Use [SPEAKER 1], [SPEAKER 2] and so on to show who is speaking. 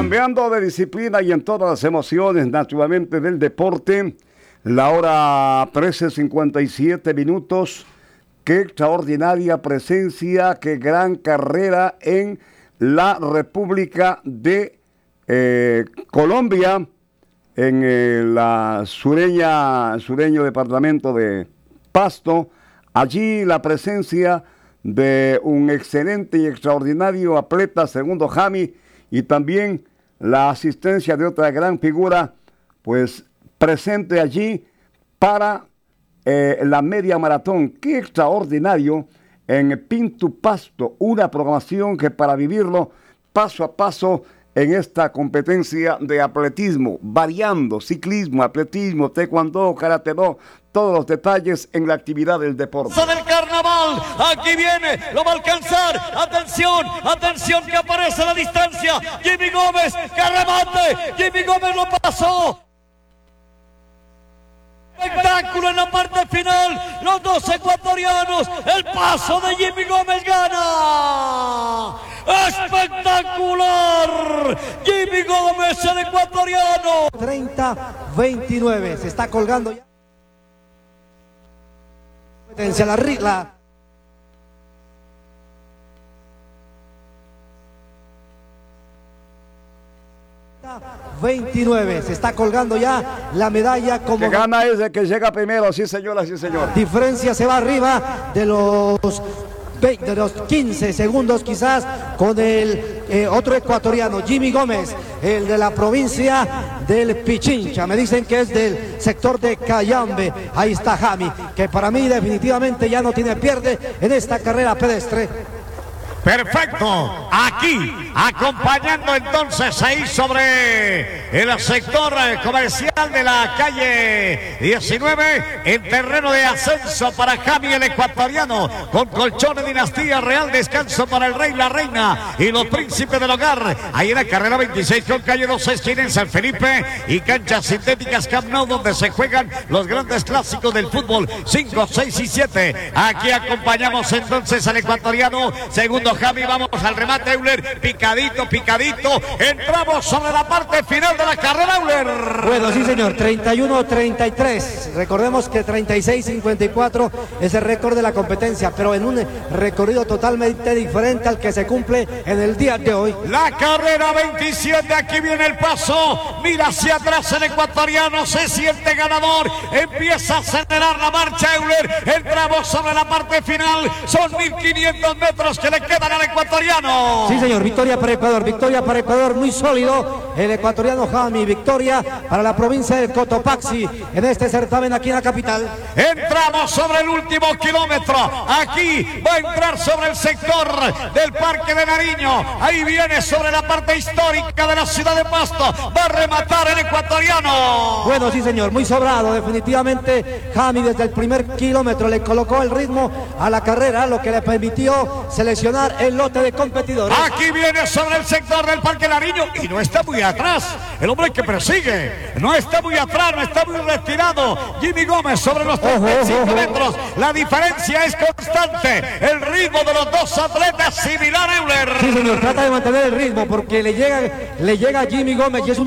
[SPEAKER 1] Cambiando de disciplina y en todas las emociones, naturalmente, del deporte, la hora 13:57. Qué extraordinaria presencia, qué gran carrera en la República de Colombia, en la sureño departamento de Pasto. Allí la presencia de un excelente y extraordinario atleta, Segundo Jami, y también la asistencia de otra gran figura, pues presente allí para la media maratón. Qué extraordinario en Pintu Pasto, una programación que para vivirlo paso a paso en esta competencia de atletismo, variando ciclismo, atletismo, taekwondo, karate do, todos los detalles en la actividad del deporte.
[SPEAKER 2] Del carnaval, aquí viene, lo va a alcanzar, atención que aparece a la distancia, Jimmy Gómez, que remate, Jimmy Gómez lo pasó. Espectáculo en la parte final, los dos ecuatorianos, el paso de Jimmy Gómez gana. ¡Espectacular! Jimmy Gómez, el ecuatoriano.
[SPEAKER 3] 30-29, se está colgando ya. La regla. Se está colgando ya la medalla como
[SPEAKER 1] que gana es el que llega primero, sí señora, sí señor.
[SPEAKER 3] Diferencia se va arriba de los 15 segundos quizás con el otro ecuatoriano, Jimmy Gómez, el de la provincia del Pichincha. Me dicen que es del sector de Cayambe. Ahí está Jami, que para mí definitivamente ya no tiene pierde en esta carrera pedestre.
[SPEAKER 2] Perfecto, aquí acompañando entonces ahí sobre el sector comercial de la calle 19 en terreno de ascenso para Jami el ecuatoriano, con colchón de dinastía real, descanso para el rey, la reina y los príncipes del hogar. Ahí en la carrera 26 con calle 12 esquina en San Felipe y canchas sintéticas Camp Nou, donde se juegan los grandes clásicos del fútbol 5, 6 y 7. Aquí acompañamos entonces al ecuatoriano Segundo Jami. Vamos al remate, Euler, picadito, entramos sobre la parte final de la carrera, Euler.
[SPEAKER 3] Bueno, sí señor, 31-33, recordemos que 36-54 es el récord de la competencia, pero en un recorrido totalmente diferente al que se cumple en el día de hoy.
[SPEAKER 2] La carrera 27, aquí viene el paso, mira hacia atrás el ecuatoriano, se siente ganador, empieza a acelerar la marcha, Euler, entramos sobre la parte final, son 1500 metros que le quedan al ecuatoriano.
[SPEAKER 3] Sí señor, victoria para Ecuador, muy sólido el ecuatoriano Jami, victoria para la provincia de Cotopaxi en este certamen aquí en la capital.
[SPEAKER 2] Entramos sobre el último kilómetro, aquí va a entrar sobre el sector del Parque de Nariño, ahí viene sobre la parte histórica de la ciudad de Pasto, va a rematar el ecuatoriano.
[SPEAKER 3] Bueno, sí señor, muy sobrado definitivamente Jami, desde el primer kilómetro le colocó el ritmo a la carrera, lo que le permitió seleccionar el lote de competidores.
[SPEAKER 2] Aquí viene sobre el sector del Parque Nariño y no está muy atrás, el hombre que persigue, no está muy atrás, no está muy retirado, Jimmy Gómez sobre los 35 metros, la diferencia es constante, el ritmo de los dos atletas similar a Euler.
[SPEAKER 3] Sí señor, trata de mantener el ritmo porque le llega Jimmy Gómez y es un